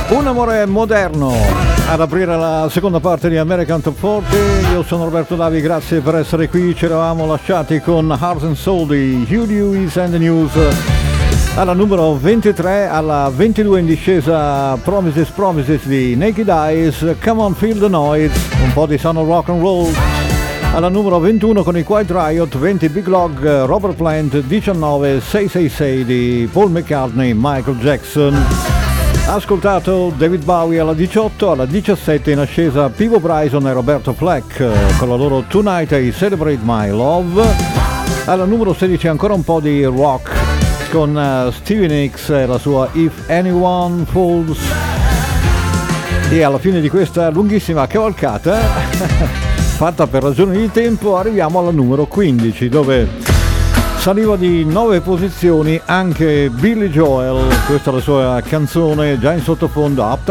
Un amore moderno ad aprire la seconda parte di American Top 40. Io sono Roberto Davi, grazie per essere qui. Ci eravamo lasciati con Heart and Soul di Hugh Lewis and the News. Alla numero 23, alla 22 in discesa Promises di Naked Eyes, Come On Feel the Noise, un po' di sono rock and roll. Alla numero 21 con i Quiet Riot, 20 Big Log, Robert Plant, 19 666 di Paul McCartney, Michael Jackson. Ascoltato David Bowie alla 18, alla 17 in ascesa Pivo Bryson e Roberto Fleck con la loro Tonight I Celebrate My Love. Alla numero 16 ancora un po' di rock con Stevie Nicks e la sua If Anyone Falls. E alla fine di questa lunghissima cavalcata fatta per ragioni di tempo arriviamo alla numero 15, dove saliva di 9 posizioni anche Billy Joel. Questa è la sua canzone già in sottofondo, Up